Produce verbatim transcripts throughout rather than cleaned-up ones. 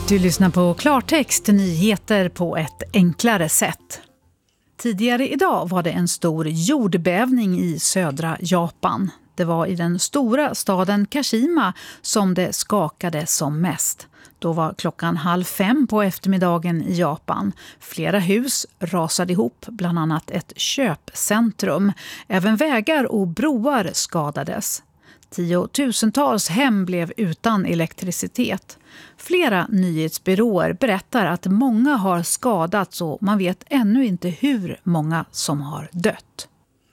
Du lyssnar på Klartext, nyheter på ett enklare sätt. Tidigare idag var det en stor jordbävning i södra Japan. Det var i den stora staden Kashima som det skakade som mest. Då var klockan halv fem på eftermiddagen i Japan. Flera hus rasade ihop, bland annat ett köpcentrum. Även vägar och broar skadades. Tiotusentals hem blev utan elektricitet. Flera nyhetsbyråer berättar att många har skadats och man vet ännu inte hur många som har dött.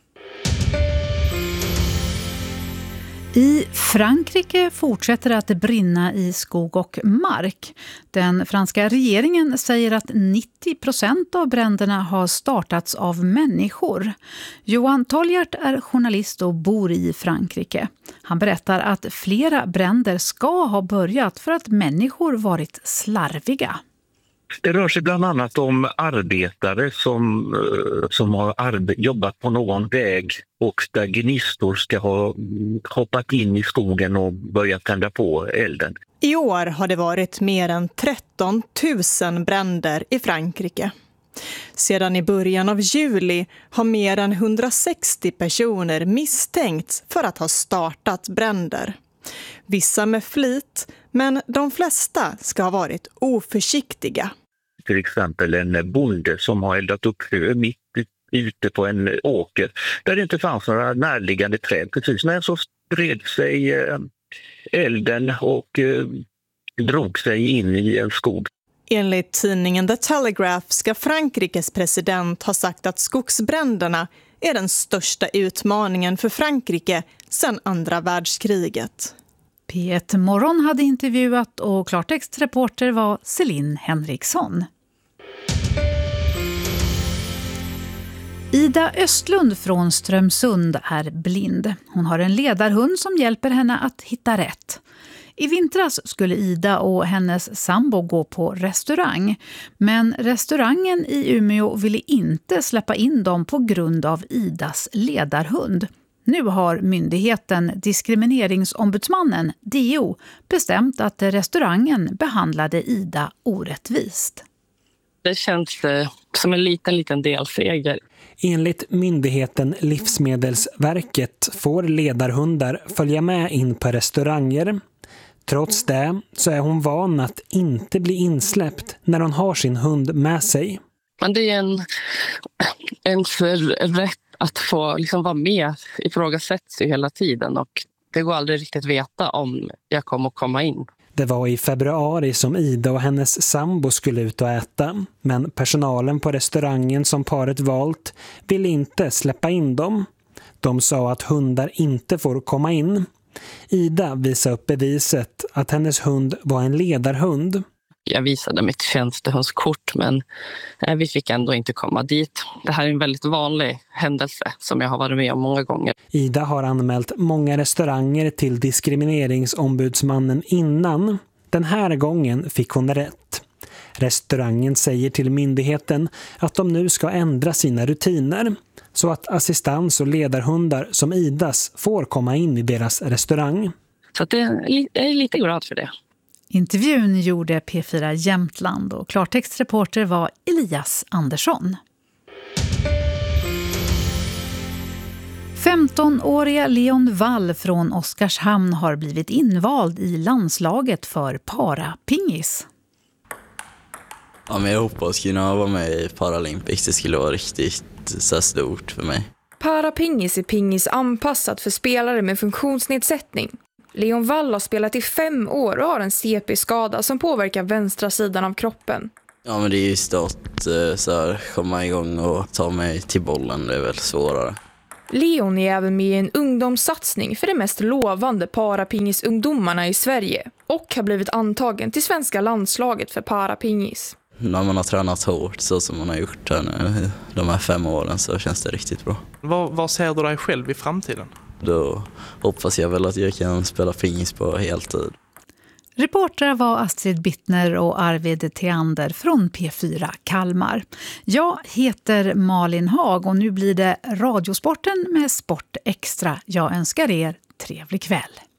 I Frankrike fortsätter att brinna i skog och mark. Den franska regeringen säger att nittio procent av bränderna har startats av människor. Johan Tolljart är journalist och bor i Frankrike. Han berättar att flera bränder ska ha börjat för att människor varit slarviga. Det rör sig bland annat om arbetare som, som har arbe- jobbat på någon väg och där gnistor ska ha hoppat in i skogen och börjat tända på elden. I år har det varit mer än tretton tusen bränder i Frankrike. Sedan i början av juli har mer än hundrasextio personer misstänkts för att ha startat bränder. Vissa med flit, men de flesta ska ha varit oförsiktiga. Till exempel en bonde som har eldat upp hö mitt ute på en åker där det inte fanns några närliggande träd. Precis när så spred sig elden och drog sig in i en skog. Enligt tidningen The Telegraph ska Frankrikes president ha sagt att skogsbränderna är den största utmaningen för Frankrike sedan andra världskriget. P ett Morgon hade intervjuat och Klartextreporter var Celine Henriksson. Ida Östlund från Strömsund är blind. Hon har en ledarhund som hjälper henne att hitta rätt. I vintras skulle Ida och hennes sambo gå på restaurang. Men restaurangen i Umeå ville inte släppa in dem på grund av Idas ledarhund. Nu har myndigheten Diskrimineringsombudsmannen, D O, bestämt att restaurangen behandlade Ida orättvist. Det känns eh, som en liten, liten delseger. Enligt myndigheten Livsmedelsverket får ledarhundar följa med in på restauranger. Trots det så är hon van att inte bli insläppt när hon har sin hund med sig. Men det är en, en rätt att få liksom vara med, ifrågasätts ju hela tiden och det går aldrig riktigt veta om jag kommer att komma in. Det var i februari som Ida och hennes sambo skulle ut och äta, men personalen på restaurangen som paret valt ville inte släppa in dem. De sa att hundar inte får komma in. Ida visade upp beviset att hennes hund var en ledarhund. Jag visade mitt tjänstehundskort men vi fick ändå inte komma dit. Det här är en väldigt vanlig händelse som jag har varit med om många gånger. Ida har anmält många restauranger till Diskrimineringsombudsmannen innan. Den här gången fick hon rätt. Restaurangen säger till myndigheten att de nu ska ändra sina rutiner så att assistans- och ledarhundar som Idas får komma in i deras restaurang. Så det är, jag är lite glad för det. Intervjun gjorde P fyra Jämtland och Klartextreporter var Elias Andersson. femtonåriga Leon Wall från Oskarshamn har blivit invald i landslaget för parapingis. Ja, men jag hoppas kunna vara med i Paralympics. Det skulle vara riktigt så stort för mig. Parapingis är pingis anpassat för spelare med funktionsnedsättning. Leon Wall har spelat i fem år och har en C P-skada som påverkar vänstra sidan av kroppen. Ja, men det är just att så här, komma igång och ta mig till bollen, det är väl svårare. Leon är även med i en ungdomssatsning för de mest lovande parapingisungdomarna i Sverige och har blivit antagen till svenska landslaget för parapingis. När man har tränat hårt så som man har gjort här nu de här fem åren så känns det riktigt bra. Vad, vad ser du dig själv i framtiden? Då hoppas jag väl att jag kan spela pingis på heltid. Reportrar var Astrid Bittner och Arvid Theander från P fyra Kalmar. Jag heter Malin Hag och nu blir det Radiosporten med Sport Extra. Jag önskar er trevlig kväll.